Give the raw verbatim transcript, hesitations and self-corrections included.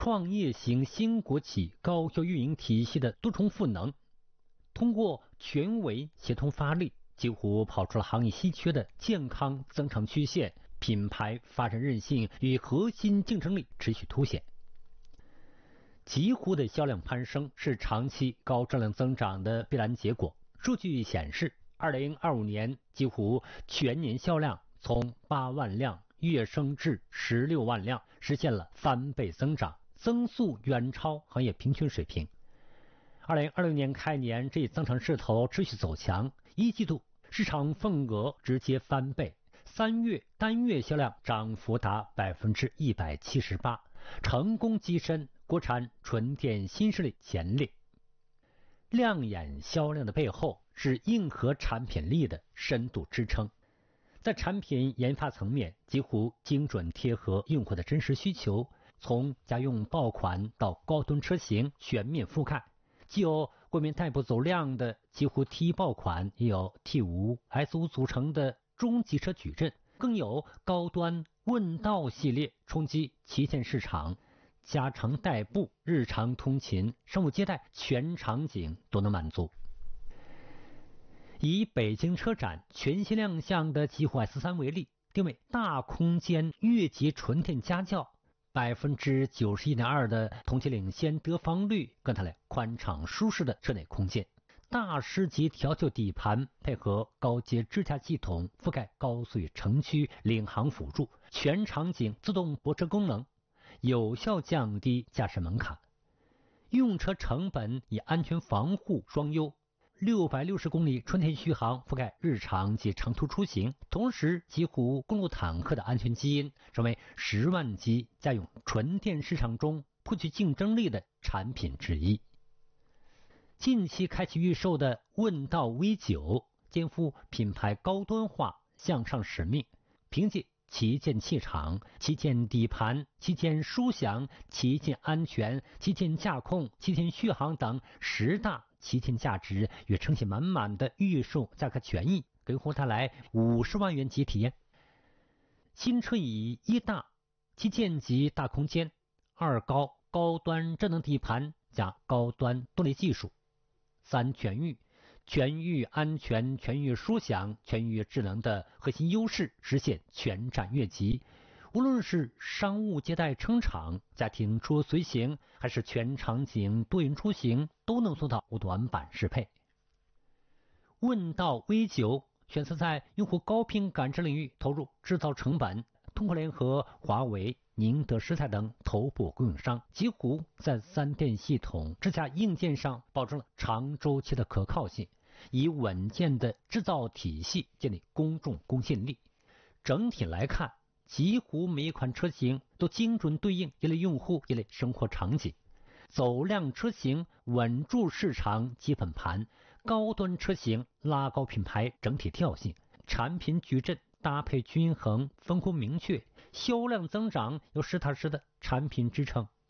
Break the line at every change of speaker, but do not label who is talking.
创业型新国企高效运营体系的多重赋能，通过全维协同发力，几乎跑出了行业稀缺的健康增长曲线，品牌发展韧性与核心竞争力持续凸显。极狐的销量攀升是长期高质量增长的必然结果。数据显示，二零二五年极狐全年销量从八万辆跃升至十六万辆，实现了翻倍增长，增速远超行业平均水平。二零二六年开年，这一增长势头持续走强，一季度市场份额直接翻倍，三月单月销量涨幅达百分之一百七十八，成功跻身国产纯电新势力前列。亮眼销量的背后是硬核产品力的深度支撑。在产品研发层面，几乎精准贴合用户的真实需求，从家用爆款到高端车型全面覆盖，既有国民代步走量的几乎 T 爆款，也有 T 五、S 五 组成的中级车矩阵，更有高端问道系列冲击旗舰市场，家常代步、日常通勤、商务接待全场景都能满足。以北京车展全新亮相的极狐 S 三 为例，定位大空间越级纯电家轿， 百分之九十一点二 的同期领先得房率，更带来宽敞舒适的车内空间。大师级调校底盘配合高阶支架系统，覆盖高速城区领航辅助，全场景自动泊车功能，有效降低驾驶门槛。用车成本以安全防护双优，六百六十公里纯电续航覆盖日常及长途出行，同时极狐公路坦克的安全基因成为十万级家用纯电市场中颇具竞争力的产品之一。近期开启预售的问道 V 九 肩负品牌高端化向上使命，凭借旗舰气场、旗舰底盘、旗舰舒享、旗舰安全、旗舰驾控、旗舰续航等十大旗舰价值与呈现满满的预售价格权益，给用户带来五十万元级体验。新车以一大旗舰级大空间，二高高端智能底盘加高端动力技术，三全域全域安全、全域舒享、全域智能的核心优势实现全站越级。无论是商务接待撑场、家庭出游随行，还是全场景多云出行，都能做到短板适配。问道 V 九 选择在用户高频感知领域投入制造成本，通过联合华为、宁德时代等头部供应商，极狐在三电系统支架硬件上保证了长周期的可靠性，以稳健的制造体系建立公众公信力。整体来看，极狐每一款车型都精准对应一类用户、一类生活场景。走量车型稳住市场基本盘，高端车型拉高品牌整体调性，产品矩阵搭配均衡，分工明确，销量增长有实打实的产品支撑。